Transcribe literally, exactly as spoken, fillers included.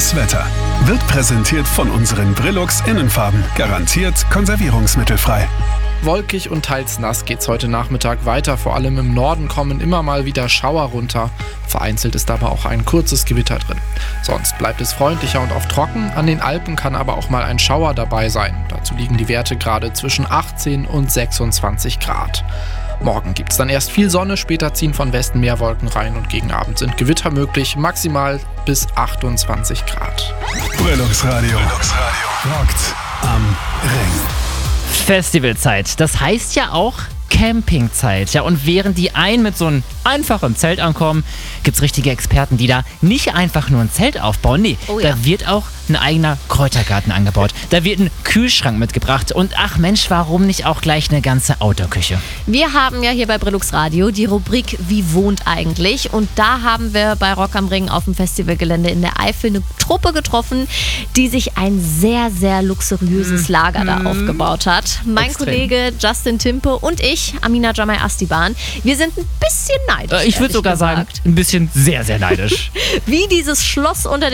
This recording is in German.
Das Wetter wird präsentiert von unseren Brillux Innenfarben. Garantiert konservierungsmittelfrei. Wolkig und teils nass geht's heute Nachmittag weiter. Vor allem im Norden kommen immer mal wieder Schauer runter. Vereinzelt ist aber auch ein kurzes Gewitter drin. Sonst bleibt es freundlicher und oft trocken. An den Alpen kann aber auch mal ein Schauer dabei sein. Dazu liegen die Werte gerade zwischen achtzehn und sechsundzwanzig Grad. Morgen gibt's dann erst viel Sonne, später ziehen von Westen mehr Wolken rein und gegen Abend sind Gewitter möglich, maximal bis achtundzwanzig Grad. Brillux Radio. Brillux Radio. Rockt am Ring. Festivalzeit, das heißt ja auch Campingzeit. Ja, und während die einen mit so einem einfachen Zelt ankommen, gibt es richtige Experten, die da nicht einfach nur ein Zelt aufbauen. Nee, oh ja. Da wird auch ein eigener Kräutergarten angebaut. Da wird ein Kühlschrank mitgebracht. Und ach Mensch, warum nicht auch gleich eine ganze Outdoor-Küche? Wir haben ja hier bei Brillux Radio die Rubrik Wie wohnt eigentlich? Und da haben wir bei Rock am Ring auf dem Festivalgelände in der Eifel eine Truppe getroffen, die sich ein sehr, sehr luxuriöses Lager da aufgebaut hat. Mein Extrem. Kollege Justin Timpe und ich, Amina Jamai Astiban, wir sind ein bisschen neidisch. Äh, ich würde sogar gesagt. sagen, ein bisschen sehr, sehr neidisch. Wie dieses Schloss unter